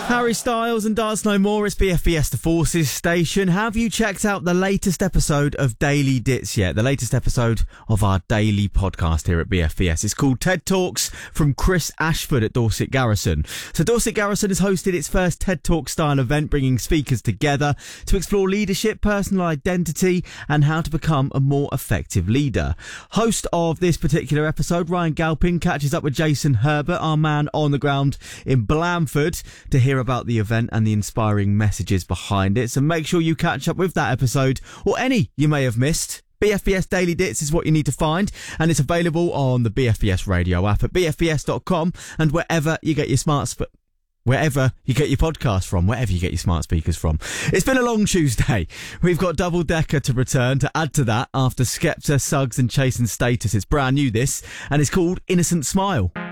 Harry Styles and Dance No More. It's BFBS The Forces station. Have you checked out the latest episode of Daily Dits yet? The latest episode of our daily podcast here at BFBS. It's called TED Talks from Chris Ashford at Dorset Garrison. So Dorset Garrison has hosted its first TED Talk style event, bringing speakers together to explore leadership, personal identity, and how to become a more effective leader. Host of this particular episode, Ryan Galpin, catches up with Jason Herbert, our man on the ground in Blandford, to hear about the event and the inspiring messages behind it. So make sure you catch up with that episode or any you may have missed. BFBS Daily Dits is what you need to find, and it's available on the BFBS radio app at bfbs.com and wherever you get your wherever you get your podcast from, wherever you get your smart speakers from. It's been a long Tuesday. We've got Double Decker to return to add to that after Skepta, Suggs and Chase and Status. It's brand new, this, and it's called Innocent Smile.